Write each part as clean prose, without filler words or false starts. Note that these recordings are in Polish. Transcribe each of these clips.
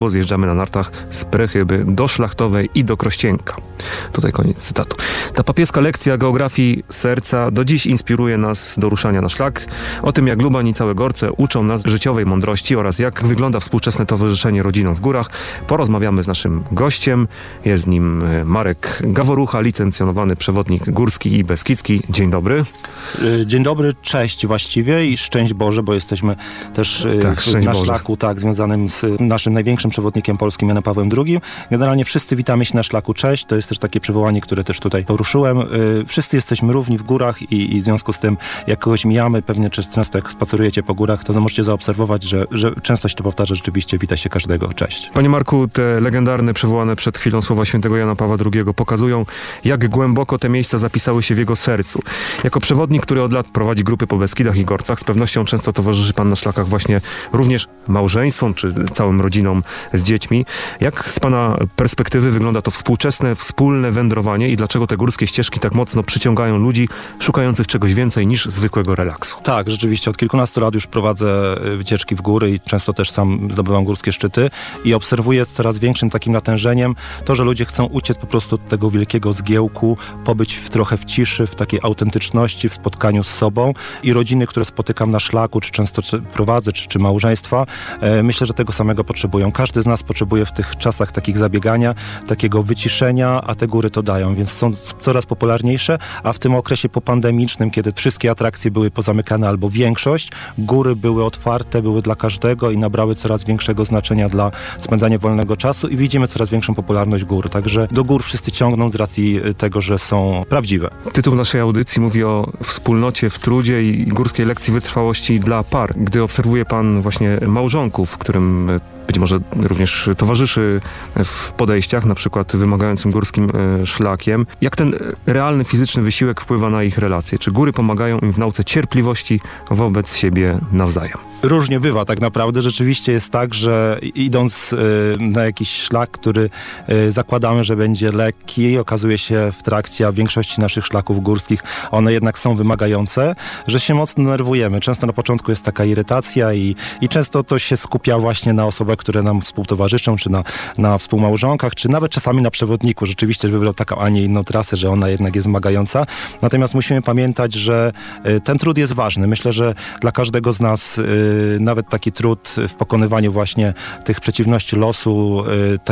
Zjeżdżamy na nartach z Prechyby do Szlachtowej i do Krościenka. Tutaj koniec cytatu. Ta papieska lekcja geografii serca do dziś inspiruje nas do ruszania na szlak. O tym, jak Lubań i całe Gorce uczą nas życiowej mądrości oraz jak wygląda współczesne towarzyszenie rodzinom w górach, porozmawiamy z naszym gościem. Jest nim Marek Gaworucha, licencjonowany przewodnik górski i beskidzki. Dzień dobry. Dzień dobry, cześć właściwie i szczęść Boże, bo jesteśmy też na szlaku związanym z naszym największym przewodnikiem polskim, Janem Pawłem II. Generalnie wszyscy witamy się na szlaku cześć. To jest też takie przywołanie, które też tutaj poruszyłem. Wszyscy jesteśmy równi w górach i w związku z tym, jak kogoś mijamy, pewnie często jak spacerujecie po górach, to możecie zaobserwować, że często się to powtarza, rzeczywiście wita się każdego cześć. Panie Marku, te legendarne, przywołane przed chwilą słowa świętego Jana Pawła II pokazują, jak głęboko te miejsca zapisały się w jego sercu. Jako przewodnik, który od lat prowadzi grupy po Beskidach i Gorcach, z pewnością często towarzyszy pan na szlakach właśnie również małżeństwom czy całym rodzinom z dziećmi. Jak z pana perspektywy wygląda to współczesne, wspólne wędrowanie i dlaczego te górskie ścieżki tak mocno przyciągają ludzi szukających czegoś więcej niż zwykłego relaksu? Tak, rzeczywiście. Od kilkunastu lat już prowadzę wycieczki w góry i często też sam zdobywam górskie szczyty i obserwuję z coraz większym takim natężeniem to, że ludzie chcą uciec po prostu od tego wielkiego zgiełku, pobyć trochę w ciszy, w takiej autentyczności, w spotkaniu z sobą i rodziny, które spotykam na szlaku, czy często prowadzę, czy małżeństwa, myślę, że tego samego potrzebują. Każdy z nas potrzebuje w tych czasach takich zabiegania, takiego wyciszenia, a te góry to dają, więc są coraz popularniejsze, a w tym okresie popandemicznym, kiedy wszystkie atrakcje były pozamykane albo większość, góry były otwarte, były dla każdego i nabrały coraz większego znaczenia dla spędzania wolnego czasu i widzimy coraz większą popularność gór, także do gór wszyscy ciągną z racji tego, że są prawdziwe. Tytuł naszej audycji mówi o wspólnocie w trudzie i górskiej lekcji wytrwałości dla par. Gdy obserwuje pan właśnie małżonków, którym być może również towarzyszy w podejściach, na przykład wymagającym górskim szlakiem. Jak ten realny fizyczny wysiłek wpływa na ich relacje? Czy góry pomagają im w nauce cierpliwości wobec siebie nawzajem? Różnie bywa tak naprawdę. Rzeczywiście jest tak, że idąc na jakiś szlak, który zakładamy, że będzie lekki, okazuje się w trakcie, a w większości naszych szlaków górskich one jednak są wymagające, że się mocno denerwujemy. Często na początku jest taka irytacja i często to się skupia właśnie na osobach, które nam współtowarzyszą, czy na współmałżonkach, czy nawet czasami na przewodniku. Rzeczywiście wybrał taką, a nie inną trasę, że ona jednak jest wymagająca. Natomiast musimy pamiętać, że ten trud jest ważny. Myślę, że dla każdego z nas nawet taki trud w pokonywaniu właśnie tych przeciwności losu,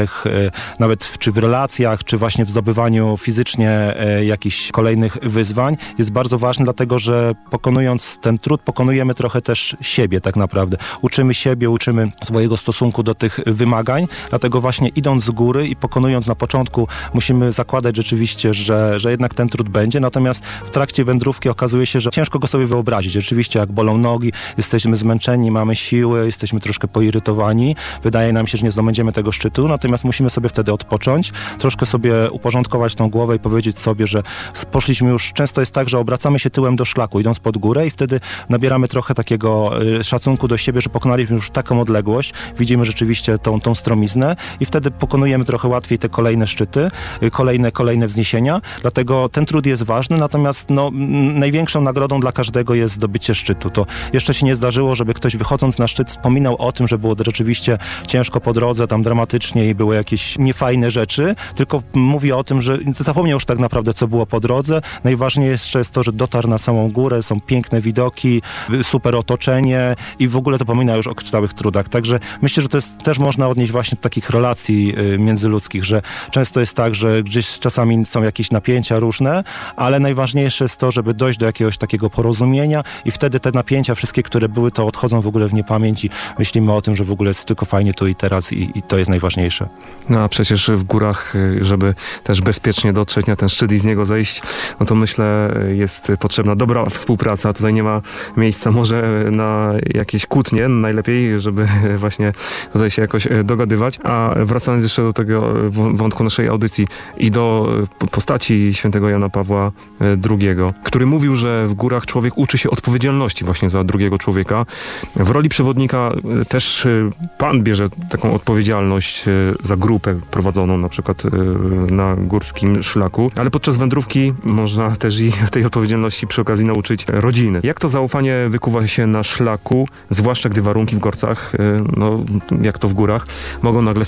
nawet czy w relacjach, czy właśnie w zdobywaniu fizycznie jakichś kolejnych wyzwań jest bardzo ważny, dlatego że pokonując ten trud, pokonujemy trochę też siebie tak naprawdę. Uczymy siebie, uczymy swojego stosunku do tych wymagań, dlatego właśnie idąc z góry i pokonując na początku musimy zakładać rzeczywiście, że jednak ten trud będzie, natomiast w trakcie wędrówki okazuje się, że ciężko go sobie wyobrazić. Rzeczywiście jak bolą nogi, jesteśmy zmęczeni, mamy siły, jesteśmy troszkę poirytowani, wydaje nam się, że nie zdobędziemy tego szczytu, natomiast musimy sobie wtedy odpocząć, troszkę sobie uporządkować tą głowę i powiedzieć sobie, że poszliśmy już, często jest tak, że obracamy się tyłem do szlaku, idąc pod górę i wtedy nabieramy trochę takiego szacunku do siebie, że pokonaliśmy już taką odległość, widzimy rzeczywiście tą stromiznę i wtedy pokonujemy trochę łatwiej te kolejne szczyty, kolejne wzniesienia, dlatego ten trud jest ważny, natomiast największą nagrodą dla każdego jest zdobycie szczytu. To jeszcze się nie zdarzyło, żeby ktoś wychodząc na szczyt wspominał o tym, że było rzeczywiście ciężko po drodze, tam dramatycznie i były jakieś niefajne rzeczy, tylko mówi o tym, że zapomniał już tak naprawdę, co było po drodze. Najważniejsze jest to, że dotarł na samą górę, są piękne widoki, super otoczenie i w ogóle zapomina już o całych trudach. Także myślę, że to jest też można odnieść właśnie do takich relacji międzyludzkich, że często jest tak, że gdzieś czasami są jakieś napięcia różne, ale najważniejsze jest to, żeby dojść do jakiegoś takiego porozumienia i wtedy te napięcia wszystkie, które były, to odchodzą w ogóle w niepamięć i myślimy o tym, że w ogóle jest tylko fajnie tu i teraz i to jest najważniejsze. No a przecież w górach, żeby też bezpiecznie dotrzeć na ten szczyt i z niego zejść, no to myślę jest potrzebna dobra współpraca. Tutaj nie ma miejsca może na jakieś kłótnie, najlepiej, żeby właśnie tutaj się jakoś dogadywać. A wracając jeszcze do tego wątku naszej audycji i do postaci świętego Jana Pawła II, który mówił, że w górach człowiek uczy się odpowiedzialności właśnie za drugiego człowieka. W roli przewodnika też pan bierze taką odpowiedzialność za grupę prowadzoną na przykład na górskim szlaku, ale podczas wędrówki można też i tej odpowiedzialności przy okazji nauczyć rodziny. Jak to zaufanie wykuwa się na szlaku, zwłaszcza gdy warunki w Gorcach jak to w górach, mogą nagle